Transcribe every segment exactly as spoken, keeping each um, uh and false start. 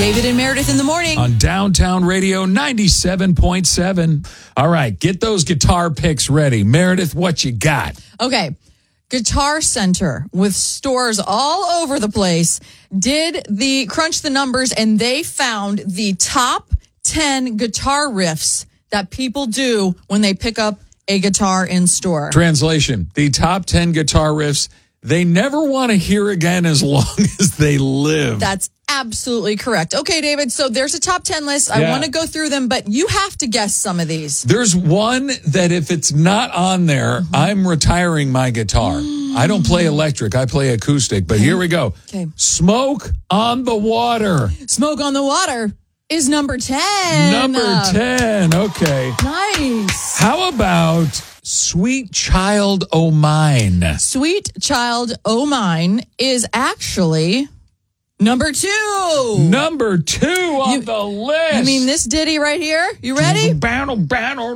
David and Meredith in the morning. On Downtown Radio ninety-seven point seven. All right, get those guitar picks ready. Meredith, what you got? Okay. Guitar Center, with stores all over the place, did the crunch the numbers, and they found the top ten guitar riffs that people do when they pick up a guitar in store. Translation, the top ten guitar riffs they never want to hear again as long as they live. That's absolutely correct. Okay, David, so there's a top ten list. I Yeah. want to go through them, but you have to guess some of these. There's one that if it's not on there, Mm-hmm. I'm retiring my guitar. Mm. I don't play electric. I play acoustic. But Okay. here we go. Okay. Smoke on the Water. Smoke on the Water is number ten. Number ten. Okay. Nice. How about Sweet Child O' Mine? Sweet Child O' Mine is actually number two. Number two on You- the list. You mean this ditty right here? You ready? Battle, battle.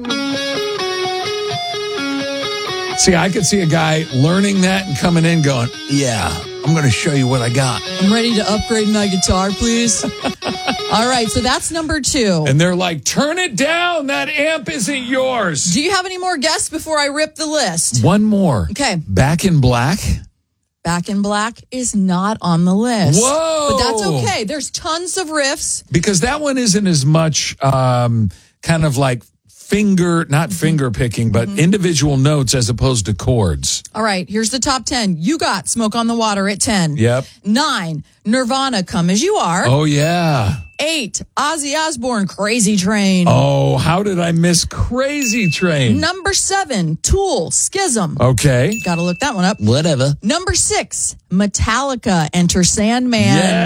See, I could see a guy learning that and coming in going, yeah, I'm going to show you what I got. I'm ready to upgrade my guitar, please. All right, so that's number two. And they're like, turn it down. That amp isn't yours. Do you have any more guests before I rip the list? One more. Okay. Back in Black. Back in Black is not on the list. Whoa. But that's okay. There's tons of riffs. Because that one isn't as much um, kind of like finger, not finger picking, but individual notes as opposed to chords. All right, here's the top ten. You got Smoke on the Water at ten. Yep. Nine, Nirvana, Come As You Are. Oh, yeah. Eight, Ozzy Osbourne, Crazy Train. Oh, how did I miss Crazy Train? Number seven, Tool, Schism. Okay. Got to look that one up. Whatever. Number six, Metallica, Enter Sandman. Yeah.